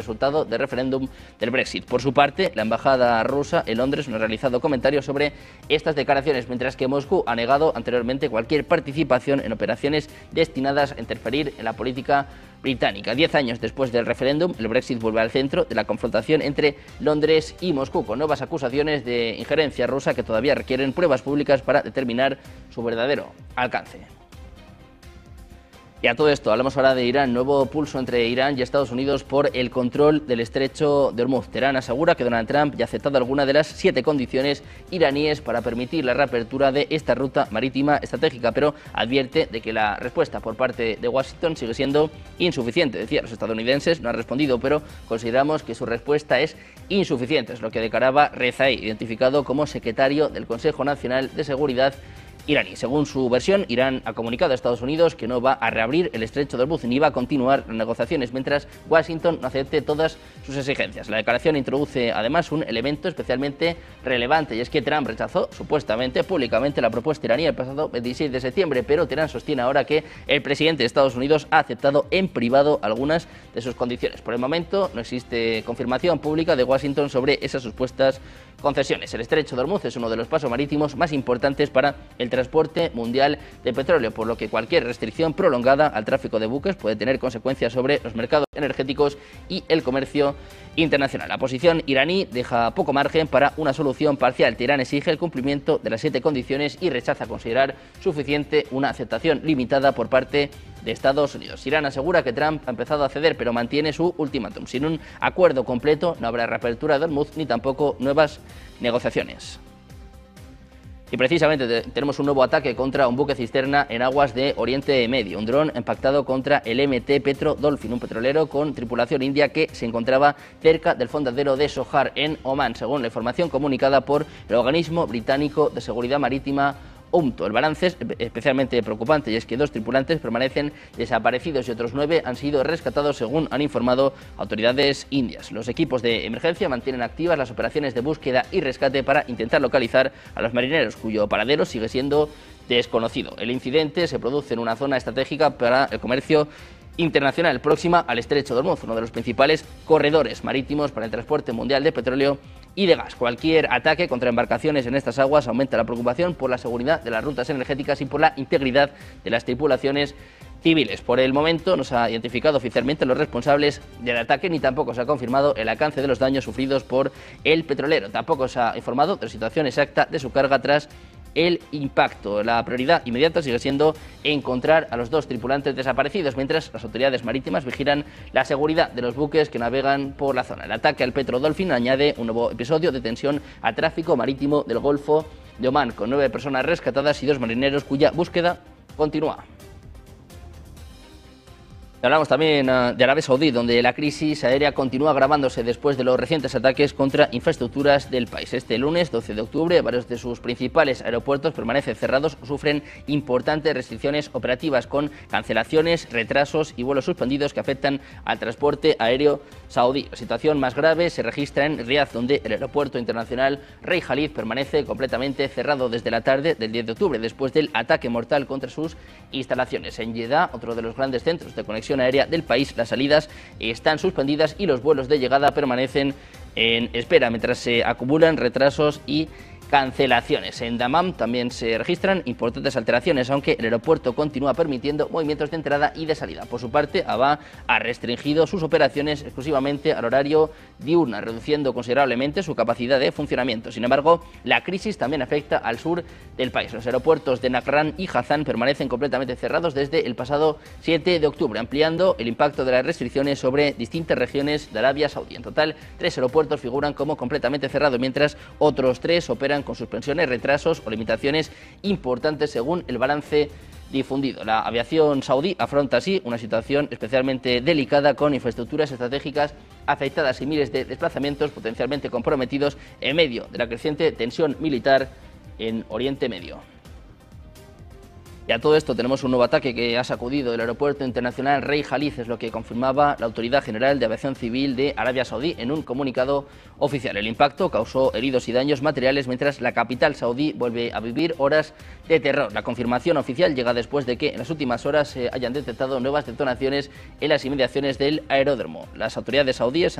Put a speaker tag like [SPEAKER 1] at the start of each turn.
[SPEAKER 1] resultado del referéndum del Brexit. Por su parte, la embajada rusa en Londres no ha realizado comentarios sobre estas declaraciones, mientras que Moscú ha negado anteriormente cualquier participación en operaciones destinadas a interferir en la política británica. 10 años después del referéndum, el Brexit vuelve al centro de la confrontación entre Londres y Moscú, con nuevas acusaciones de injerencia rusa que todavía requieren pruebas públicas para determinar su verdadero alcance. Y a todo esto, hablamos ahora de Irán. Nuevo pulso entre Irán y Estados Unidos por el control del estrecho de Hormuz. Teherán asegura que Donald Trump ya ha aceptado alguna de las 7 condiciones iraníes para permitir la reapertura de esta ruta marítima estratégica, pero advierte de que la respuesta por parte de Washington sigue siendo insuficiente. Decía, los estadounidenses no han respondido, pero consideramos que su respuesta es insuficiente. Es lo que declaraba Rezai, identificado como secretario del Consejo Nacional de Seguridad iraní. Según su versión, Irán ha comunicado a Estados Unidos que no va a reabrir el estrecho de Hormuz ni va a continuar las negociaciones mientras Washington no acepte todas sus exigencias. La declaración introduce además un elemento especialmente relevante, y es que Trump rechazó supuestamente públicamente la propuesta iraní el pasado 26 de septiembre, pero Teherán sostiene ahora que el presidente de Estados Unidos ha aceptado en privado algunas de sus condiciones. Por el momento no existe confirmación pública de Washington sobre esas supuestas concesiones. El estrecho de Hormuz es uno de los pasos marítimos más importantes para el transporte mundial de petróleo, por lo que cualquier restricción prolongada al tráfico de buques puede tener consecuencias sobre los mercados energéticos y el comercio internacional. La posición iraní deja poco margen para una solución parcial. Teherán exige el cumplimiento de las 7 condiciones y rechaza considerar suficiente una aceptación limitada por parte de Estados Unidos. Irán asegura que Trump ha empezado a ceder, pero mantiene su ultimátum. Sin un acuerdo completo no habrá reapertura de Hormuz ni tampoco nuevas negociaciones. Y precisamente tenemos un nuevo ataque contra un buque cisterna en aguas de Oriente Medio. Un dron impactado contra el MT Petro Dolphin, un petrolero con tripulación india que se encontraba cerca del fondadero de Sohar, en Omán, según la información comunicada por el organismo británico de seguridad marítima UMTO. El balance es especialmente preocupante, y es que 2 tripulantes permanecen desaparecidos y otros 9 han sido rescatados, según han informado autoridades indias. Los equipos de emergencia mantienen activas las operaciones de búsqueda y rescate para intentar localizar a los marineros, cuyo paradero sigue siendo desconocido. El incidente se produce en una zona estratégica para el comercio internacional, próxima al estrecho de Hormuz, uno de los principales corredores marítimos para el transporte mundial de petróleo y de gas. Cualquier ataque contra embarcaciones en estas aguas aumenta la preocupación por la seguridad de las rutas energéticas y por la integridad de las tripulaciones civiles. Por el momento no se ha identificado oficialmente los responsables del ataque, ni tampoco se ha confirmado el alcance de los daños sufridos por el petrolero. Tampoco se ha informado de la situación exacta de su carga tras el impacto. La prioridad inmediata sigue siendo encontrar a los 2 tripulantes desaparecidos, mientras las autoridades marítimas vigilan la seguridad de los buques que navegan por la zona. El ataque al Petro Dolphin añade un nuevo episodio de tensión al tráfico marítimo del Golfo de Omán, con 9 personas rescatadas y 2 marineros cuya búsqueda continúa. Hablamos también de Arabia Saudí, donde la crisis aérea continúa agravándose después de los recientes ataques contra infraestructuras del país. Este lunes, 12 de octubre, varios de sus principales aeropuertos permanecen cerrados o sufren importantes restricciones operativas, con cancelaciones, retrasos y vuelos suspendidos que afectan al transporte aéreo saudí. La situación más grave se registra en Riad, donde el aeropuerto internacional Rey Khalid permanece completamente cerrado desde la tarde del 10 de octubre, después del ataque mortal contra sus instalaciones. En Jeddah, otro de los grandes centros de conexión aérea del país, las salidas están suspendidas y los vuelos de llegada permanecen en espera, mientras se acumulan retrasos y cancelaciones. En Dammam también se registran importantes alteraciones, aunque el aeropuerto continúa permitiendo movimientos de entrada y de salida. Por su parte, Abha ha restringido sus operaciones exclusivamente al horario diurno, reduciendo considerablemente su capacidad de funcionamiento. Sin embargo, la crisis también afecta al sur del país. Los aeropuertos de Naqran y Hazan permanecen completamente cerrados desde el pasado 7 de octubre, ampliando el impacto de las restricciones sobre distintas regiones de Arabia Saudí. En total, 3 aeropuertos figuran como completamente cerrados, mientras otros 3 operan con suspensiones, retrasos o limitaciones importantes, según el balance difundido. La aviación saudí afronta así una situación especialmente delicada, con infraestructuras estratégicas afectadas y miles de desplazamientos potencialmente comprometidos en medio de la creciente tensión militar en Oriente Medio. Y a todo esto tenemos un nuevo ataque que ha sacudido el aeropuerto internacional Rey Khalid, es lo que confirmaba la Autoridad General de Aviación Civil de Arabia Saudí en un comunicado oficial. El impacto causó heridos y daños materiales, mientras la capital saudí vuelve a vivir horas de terror. La confirmación oficial llega después de que en las últimas horas se hayan detectado nuevas detonaciones en las inmediaciones del aeródromo. Las autoridades saudíes